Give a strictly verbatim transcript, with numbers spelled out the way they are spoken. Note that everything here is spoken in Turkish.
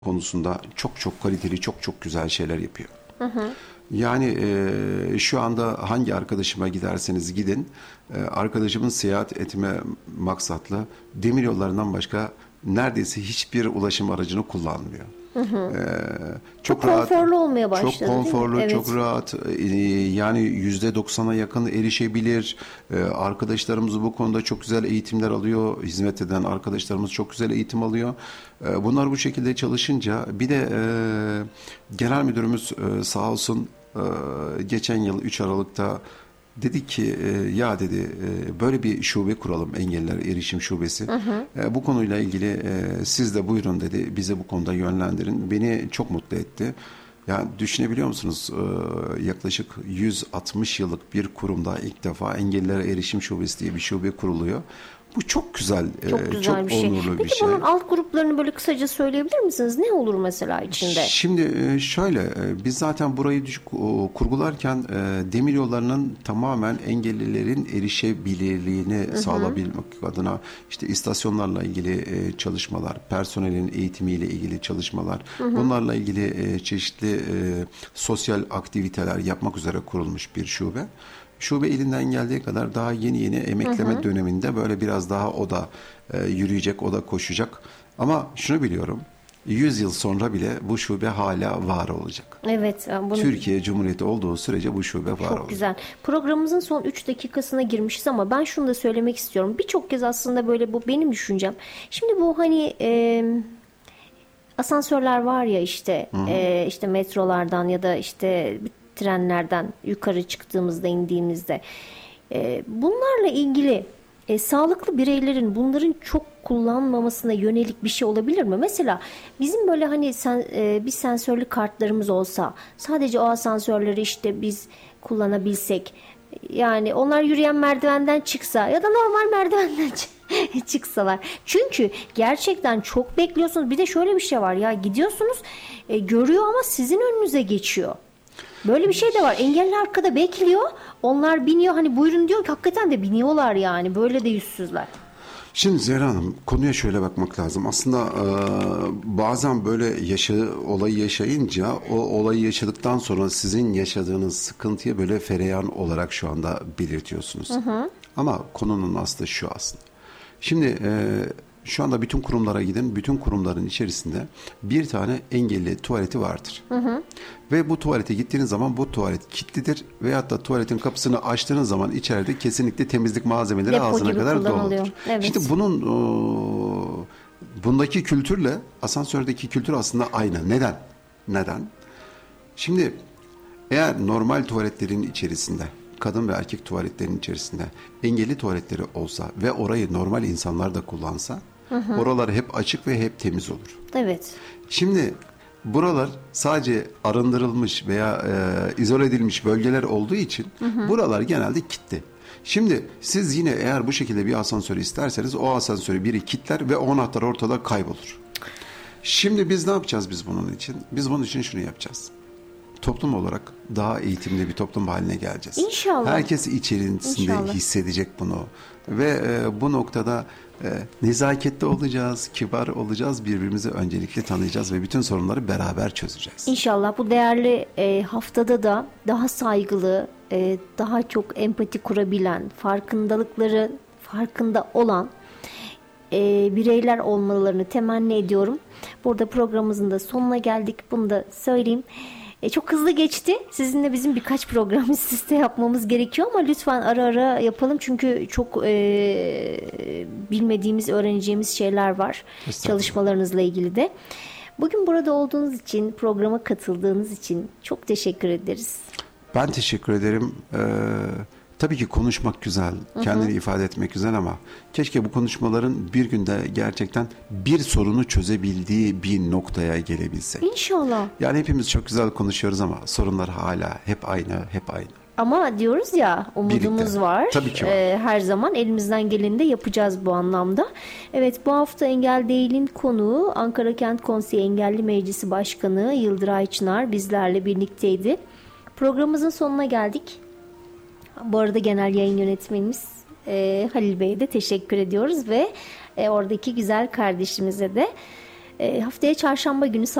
konusunda çok çok kaliteli, çok çok güzel şeyler yapıyor. Hı hı. Yani e, şu anda hangi arkadaşıma giderseniz gidin, e, arkadaşımın seyahat etme maksatlı demir yollarından başka neredeyse hiçbir ulaşım aracını kullanmıyor. Hı hı. E, çok, çok rahat, konforlu olmaya başladı. Çok konforlu, evet. çok rahat. E, yani yüzde doksana yakın erişebilir. E, arkadaşlarımız bu konuda çok güzel eğitimler alıyor. Hizmet eden arkadaşlarımız çok güzel eğitim alıyor. E, bunlar bu şekilde çalışınca bir de e, genel müdürümüz e, sağ olsun e, geçen yıl üç Aralık'ta dedi ki e, ya dedi e, böyle bir şube kuralım, engelliler erişim şubesi. Hı hı. E, bu konuyla ilgili e, siz de buyurun dedi, bize bu konuda yönlendirin. Beni çok mutlu etti. Yani düşünebiliyor musunuz? E, yaklaşık yüz altmış yıllık bir kurumda ilk defa engellilere erişim şubesi diye bir şube kuruluyor. Bu çok güzel, çok, e, güzel çok bir şey. onurlu Peki bir şey. bunun alt gruplarını böyle kısaca söyleyebilir misiniz? Ne olur mesela içinde? Şimdi şöyle, biz zaten burayı kurgularken demir yollarının tamamen engellilerin erişebilirliğini hı hı. sağlayabilmek adına işte istasyonlarla ilgili çalışmalar, personelin eğitimiyle ilgili çalışmalar, hı hı. bunlarla ilgili çeşitli sosyal aktiviteler yapmak üzere kurulmuş bir şube. Şube elinden geldiği kadar daha yeni yeni emekleme hı hı. döneminde böyle biraz daha o da e, yürüyecek, o da koşacak. Ama şunu biliyorum, yüz yıl sonra bile bu şube hala var olacak. Evet. Bunu... Türkiye Cumhuriyeti olduğu sürece bu şube var Çok olacak. Çok güzel. Programımızın son üç dakikasına girmişiz ama ben şunu da söylemek istiyorum. Birçok kez aslında böyle bu benim düşüncem. Şimdi bu hani... E... asansörler var ya işte e, işte metrolardan ya da işte trenlerden yukarı çıktığımızda indiğimizde e, bunlarla ilgili e, sağlıklı bireylerin bunların çok kullanmamasına yönelik bir şey olabilir mi? Mesela bizim böyle hani sen, e, bir sensörlü kartlarımız olsa sadece o asansörleri işte biz kullanabilsek, yani onlar yürüyen merdivenden çıksa ya da normal merdivenden çıksalar. Çünkü gerçekten çok bekliyorsunuz. Bir de şöyle bir şey var ya, gidiyorsunuz e, görüyor ama sizin önünüze geçiyor. Böyle bir şey de var. Engelli arkada bekliyor. Onlar biniyor, hani buyurun diyor ki hakikaten de biniyorlar yani. Böyle de yüzsüzler. Şimdi Zehra Hanım, konuya şöyle bakmak lazım. Aslında e, bazen böyle yaşa, olayı yaşayınca o olayı yaşadıktan sonra sizin yaşadığınız sıkıntıya böyle fereyan olarak şu anda belirtiyorsunuz. Hı hı. Ama konunun aslı şu aslında. Şimdi e, şu anda bütün kurumlara gidin, bütün kurumların içerisinde bir tane engelli tuvaleti vardır. Hı hı. Ve bu tuvalete gittiğiniz zaman bu tuvalet kilitlidir veyahut da tuvaletin kapısını açtığınız zaman içeride kesinlikle temizlik malzemeleri depo ağzına kadar doludur. Evet. İşte bunun o, bundaki kültürle asansördeki kültür aslında aynı. Neden? Neden? Şimdi eğer normal tuvaletlerin içerisinde, kadın ve erkek tuvaletlerin içerisinde engelli tuvaletleri olsa ve orayı normal insanlar da kullansa, hı hı. oralar hep açık ve hep temiz olur. Evet. Şimdi buralar sadece arındırılmış veya e, izole edilmiş bölgeler olduğu için hı hı. buralar genelde kilitli. Şimdi siz yine eğer bu şekilde bir asansörü isterseniz o asansörü biri kilitler ve o anahtar ortada kaybolur. Şimdi biz ne yapacağız biz bunun için? Biz bunun için şunu yapacağız. Toplum olarak daha eğitimli bir toplum haline geleceğiz. İnşallah. Herkes içerisinde İnşallah. hissedecek bunu. Ve e, bu noktada e, nezaketli olacağız, kibar olacağız, birbirimizi öncelikle tanıyacağız ve bütün sorunları beraber çözeceğiz. İnşallah bu değerli e, haftada da daha saygılı, e, daha çok empati kurabilen, farkındalıkları farkında olan e, bireyler olmalarını temenni ediyorum. Burada programımızın da sonuna geldik. Bunu da söyleyeyim. E, çok hızlı geçti. Sizinle bizim birkaç program üst üste yapmamız gerekiyor ama lütfen ara ara yapalım. Çünkü çok e, bilmediğimiz, öğreneceğimiz şeyler var. Çalışmalarınızla ilgili de. Bugün burada olduğunuz için, programa katıldığınız için çok teşekkür ederiz. Ben teşekkür ederim. Ee, tabii ki konuşmak güzel, kendini hı hı. ifade etmek güzel ama keşke bu konuşmaların bir günde gerçekten bir sorunu çözebildiği bir noktaya gelebilsek. İnşallah. Yani hepimiz çok güzel konuşuyoruz ama sorunlar hala hep aynı, hep aynı. Ama diyoruz ya, umudumuz Birlikte. var. Tabii ki var. Ee, her zaman elimizden geleni de yapacağız bu anlamda. Evet, bu hafta Engel Değil'in konuğu Ankara Kent Konseyi Engelli Meclisi Başkanı Yıldıray Çınar bizlerle birlikteydi. Programımızın sonuna geldik. Bu arada genel yayın yönetmenimiz e, Halil Bey'e de teşekkür ediyoruz ve e, oradaki güzel kardeşimize de. E, haftaya çarşamba günü